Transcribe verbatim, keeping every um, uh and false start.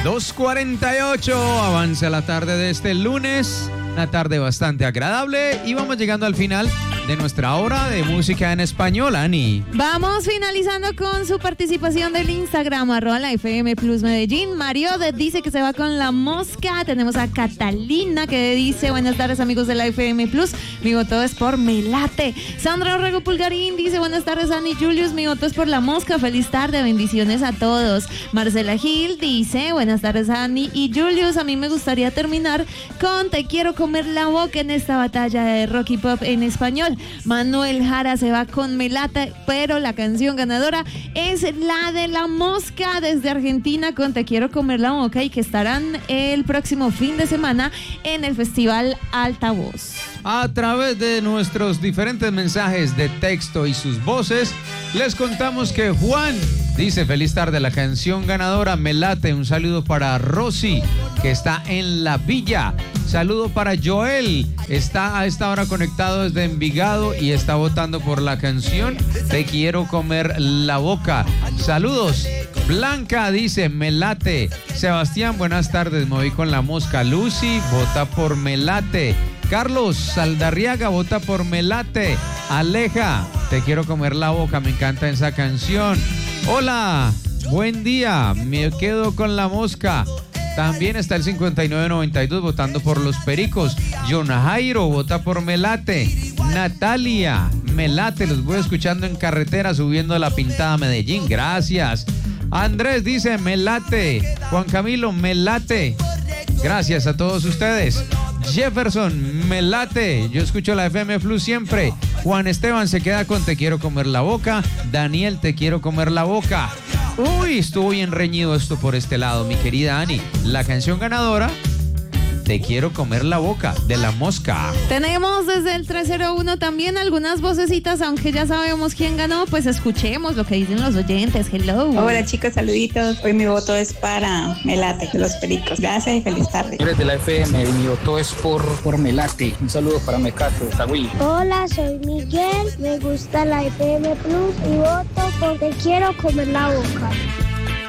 dos cuarenta y ocho, avanza la tarde de este lunes, una tarde bastante agradable y vamos llegando al final de nuestra hora de música en español, Ani. Vamos finalizando con su participación del Instagram, arroba la F M Plus Medellín. Mario dice que se va con La Mosca. Tenemos a Catalina que dice, buenas tardes amigos de la F M Plus, mi voto es por Me Late. Sandra Orrego Pulgarín dice, buenas tardes Ani Julius, mi voto es por La Mosca, feliz tarde, bendiciones a todos. Marcela Gil dice, buenas tardes Ani y Julius, a mí me gustaría terminar con Te quiero comer la boca en esta batalla de rock y pop en español. Manuel Jara se va con Me Late, pero la canción ganadora es la de La Mosca desde Argentina con Te quiero comer la boca y que estarán el próximo fin de semana en el Festival Altavoz. A través de nuestros diferentes mensajes de texto y sus voces, les contamos que Juan dice, feliz tarde, la canción ganadora Me Late. Un saludo para Rosy, que está en La Villa. Saludo para Joel, está a esta hora conectado desde Envigado y está votando por la canción Te quiero comer la boca. Saludos. Blanca dice, Me Late. Sebastián, buenas tardes, me voy con La Mosca. Lucy, vota por Me Late. Carlos Saldarriaga, vota por Me Late. Aleja, Te quiero comer la boca, me encanta esa canción. Hola, buen día, me quedo con La Mosca. También está el cincuenta y nueve noventa y dos votando por Los Pericos. John Jairo vota por Me Late. Natalia, Me Late, los voy escuchando en carretera subiendo la Pintada Medellín. Gracias. Andrés dice Me Late. Juan Camilo, Me Late. Gracias a todos ustedes. Jefferson, Me Late. Yo escucho la F M Plus siempre. Juan Esteban se queda con Te quiero comer la boca. Daniel, Te quiero comer la boca. Uy, estuvo bien reñido esto por este lado, mi querida Ani. La canción ganadora, Te quiero comer la boca, de La Mosca. Tenemos desde el tres cero uno también algunas vocecitas, aunque ya sabemos quién ganó, pues escuchemos lo que dicen los oyentes. Hello. Hola chicos, saluditos. Hoy mi voto es para Me Late, de Los Pericos. Gracias y feliz tarde. Eres de la F M, mi voto es por, por Me Late. Un saludo para Mecato, Tagüí. Hola, soy Miguel, me gusta la F M Plus y voto por Te quiero comer la boca.